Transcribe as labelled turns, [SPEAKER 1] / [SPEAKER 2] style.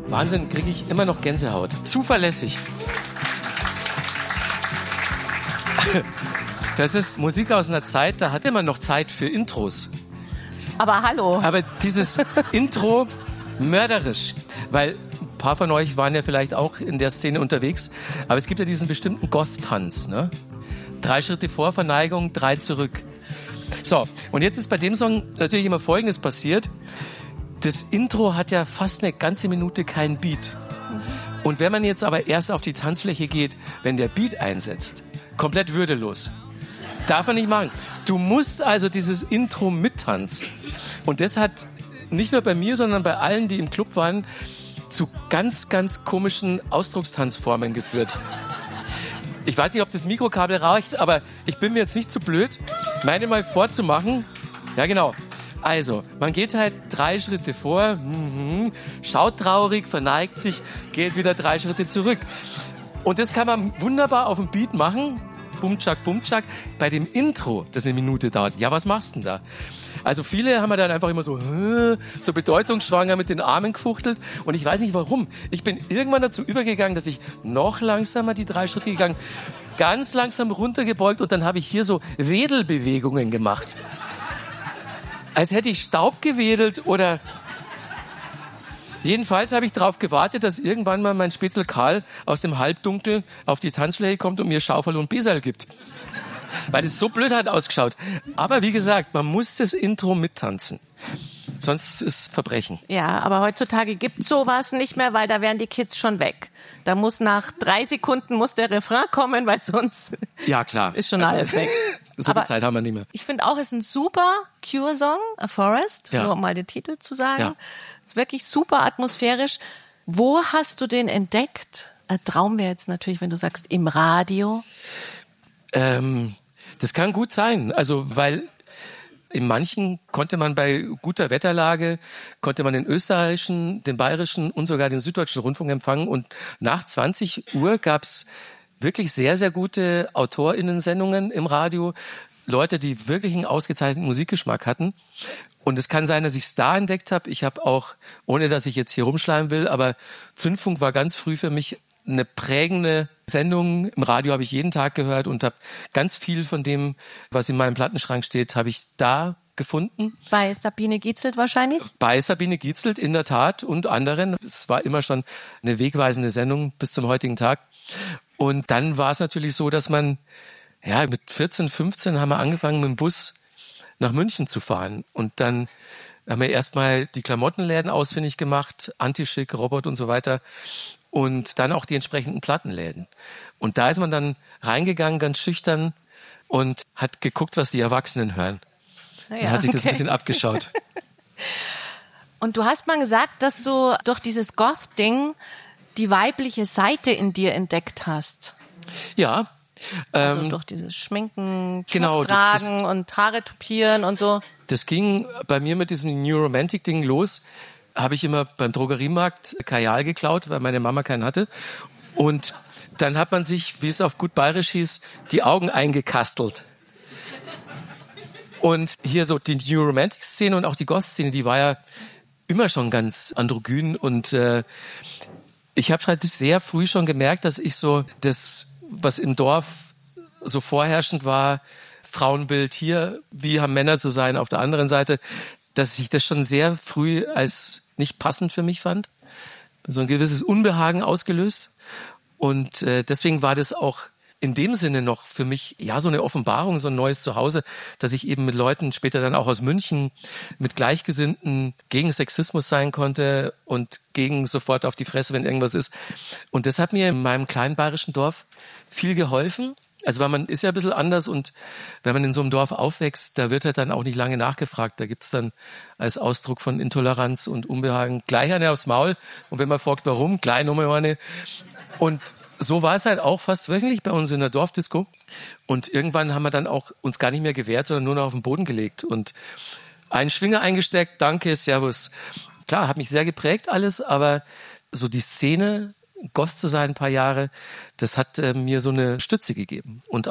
[SPEAKER 1] Wahnsinn, kriege ich immer noch Gänsehaut. Zuverlässig. Das ist Musik aus einer Zeit, da hatte man noch Zeit für Intros.
[SPEAKER 2] Aber hallo.
[SPEAKER 1] Aber dieses Intro, mörderisch. Weil ein paar von euch waren ja vielleicht auch in der Szene unterwegs. Aber es gibt ja diesen bestimmten Goth-Tanz. Ne? 3 Schritte vor, Verneigung, 3 zurück. So, und jetzt ist bei dem Song natürlich immer Folgendes passiert. Das Intro hat ja fast eine ganze Minute keinen Beat. Und wenn man jetzt aber erst auf die Tanzfläche geht, wenn der Beat einsetzt, komplett würdelos. Darf man nicht machen. Du musst also dieses Intro mittanzen. Und das hat nicht nur bei mir, sondern bei allen, die im Club waren, zu ganz, ganz komischen Ausdruckstanzformen geführt. Ich weiß nicht, ob das Mikrokabel reicht, aber ich bin mir jetzt nicht zu blöd, meine mal vorzumachen. Ja, genau. Also, man geht halt 3 Schritte vor, schaut traurig, verneigt sich, geht wieder 3 Schritte zurück. Und das kann man wunderbar auf dem Beat machen. Bumtschak, Bumtschak. Bei dem Intro, das eine Minute dauert, ja, was machst du denn da? Also viele haben dann einfach immer so bedeutungsschwanger mit den Armen gefuchtelt. Und ich weiß nicht warum. Ich bin irgendwann dazu übergegangen, dass ich noch langsamer die 3 Schritte gegangen, ganz langsam runtergebeugt und dann habe ich hier so Wedelbewegungen gemacht. Als hätte ich Staub gewedelt oder... Jedenfalls habe ich darauf gewartet, dass irgendwann mal mein Spätzl Karl aus dem Halbdunkel auf die Tanzfläche kommt und mir Schaufel und Besal gibt. Weil es so blöd hat ausgeschaut. Aber wie gesagt, man muss das Intro mittanzen. Sonst ist es Verbrechen.
[SPEAKER 2] Ja, aber heutzutage gibt es sowas nicht mehr, weil da wären die Kids schon weg. Da muss nach 3 Sekunden muss der Refrain kommen, weil sonst
[SPEAKER 1] ja, klar.
[SPEAKER 2] Ist schon alles weg.
[SPEAKER 1] So viel Zeit haben wir nicht mehr.
[SPEAKER 2] Ich finde auch, es ist ein super Cure-Song, A Forest, nur um mal den Titel zu sagen. Ja. Ist wirklich super atmosphärisch. Wo hast du den entdeckt? Ein Traum wäre jetzt natürlich, wenn du sagst, im Radio.
[SPEAKER 1] Das kann gut sein. Also, weil in manchen konnte man bei guter Wetterlage, konnte man den österreichischen, den bayerischen und sogar den süddeutschen Rundfunk empfangen. Und nach 20 Uhr gab's wirklich sehr, sehr gute AutorInnen-Sendungen im Radio. Leute, die wirklich einen ausgezeichneten Musikgeschmack hatten. Und es kann sein, dass ich es da entdeckt habe. Ich habe auch, ohne dass ich jetzt hier rumschleimen will, aber Zündfunk war ganz früh für mich eine prägende Sendung. Im Radio habe ich jeden Tag gehört und habe ganz viel von dem, was in meinem Plattenschrank steht, habe ich da gefunden.
[SPEAKER 2] Bei Sabine Gietzelt wahrscheinlich?
[SPEAKER 1] Bei Sabine Gietzelt, in der Tat, und anderen. Es war immer schon eine wegweisende Sendung bis zum heutigen Tag. Und dann war es natürlich so, dass man, ja, mit 14, 15 haben wir angefangen, mit dem Bus nach München zu fahren. Und dann haben wir erstmal die Klamottenläden ausfindig gemacht, Antischick, Robot und so weiter. Und dann auch die entsprechenden Plattenläden. Und da ist man dann reingegangen, ganz schüchtern, und hat geguckt, was die Erwachsenen hören.
[SPEAKER 2] Ja,
[SPEAKER 1] und hat sich das ein bisschen abgeschaut.
[SPEAKER 2] Und du hast mal gesagt, dass du durch dieses Goth-Ding die weibliche Seite in dir entdeckt hast.
[SPEAKER 1] Ja.
[SPEAKER 2] Also durch dieses Schminken,
[SPEAKER 1] genau,
[SPEAKER 2] Tragen und Haare tupieren und so.
[SPEAKER 1] Das ging bei mir mit diesem New Romantic-Ding los. Habe ich immer beim Drogeriemarkt Kajal geklaut, weil meine Mama keinen hatte. Und dann hat man sich, wie es auf gut bayerisch hieß, die Augen eingekastelt. Und hier so die New Romantic-Szene und auch die Goth-Szene, die war ja immer schon ganz androgyn. Und ich habe halt sehr früh schon gemerkt, dass ich so das, was im Dorf so vorherrschend war, Frauenbild hier, wie haben Männer zu sein auf der anderen Seite, dass ich das schon sehr früh als nicht passend für mich fand. So ein gewisses Unbehagen ausgelöst. Und deswegen war das auch in dem Sinne noch für mich ja so eine Offenbarung, so ein neues Zuhause, dass ich eben mit Leuten später dann auch aus München mit Gleichgesinnten gegen Sexismus sein konnte und gegen sofort auf die Fresse, wenn irgendwas ist. Und das hat mir in meinem kleinen bayerischen Dorf viel geholfen. Also weil man ist ja ein bisschen anders und wenn man in so einem Dorf aufwächst, da wird halt dann auch nicht lange nachgefragt. Da gibt's dann als Ausdruck von Intoleranz und Unbehagen gleich eine aufs Maul. Und wenn man fragt, warum, gleich nochmal eine. Und so war es halt auch fast wöchentlich bei uns in der Dorfdisco. Und irgendwann haben wir dann auch uns gar nicht mehr gewehrt, sondern nur noch auf den Boden gelegt und einen Schwinger eingesteckt. Danke, Servus. Klar, hat mich sehr geprägt alles, aber so die Szene, Goth zu sein ein paar Jahre, das hat mir so eine Stütze gegeben. Und